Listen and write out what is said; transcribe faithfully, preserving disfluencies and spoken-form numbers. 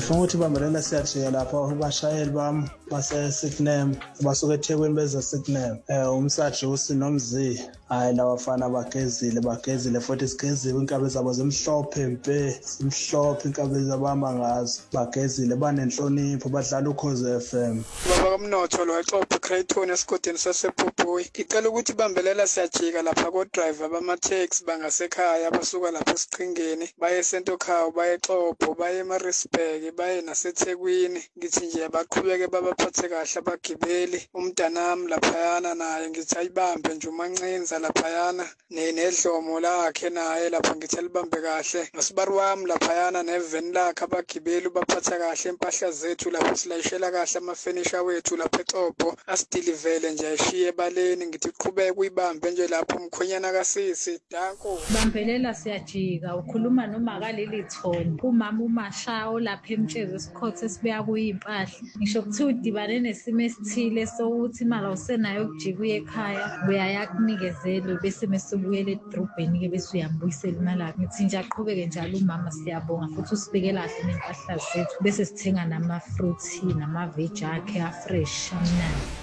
Ngifuna ukuthi bambelela siyajika lapha abashayeli bami base-Sicknam basuka eThekwini beza Sicknam. Eh umsajusi nomzi hayi lawafana bagezile bagezile futhi sigeziwe inkabe zabo zemhlophe mpe simhlophe inkabe zabamba ngazo bagezile banenhlonipho badlala uKhozi F M. Baba kaMnotho lo exophe Creighton esigodini sasePupuy. Ngicela ukuthi bambelela siyajika lapha ko driver bama taxi bangasekhaya basuka lapha esiqhingeni baye eSentokhawu baye eXhopho baye eMaritzburg baye naseThekwini. Ngithi nje baqhubeke babaphathe kahle abagibeli. Umntanami laphayana naye ngithi ayibambe nje umancinza laphayana nedlomo lakhe naye lapha ngithi libambe kahle. Nosibari wami laphayana neveni lakhe abagibeli baphatha kahle impahla zethu lapha silayishela kahle amafenisha wethu lapha eXhopho asidilivele nje ayishiye ebaleni. Ngithi qhubeke uyibambe nje lapha umkhwenyana kaSisi Danko. Bambelela siyajika ukhuluma noma kaleli thoni umama uMashawo lapha eMtshezi esikhothe esibuya kuyimpahla. Ngisho ukuthi udibane nesimo esithile sokuthi imali awusenayo ukujika uye ekhaya uyayakunikezela bese mesubuyela edrobheni ke bese uyambuyisela imali yakhe. Ngithi nje aqhubeke njalo umama siyabonga futhi usibekela kahle nempahla zethu bese sithenga nama fruits nama veg akhe afresh amnandi.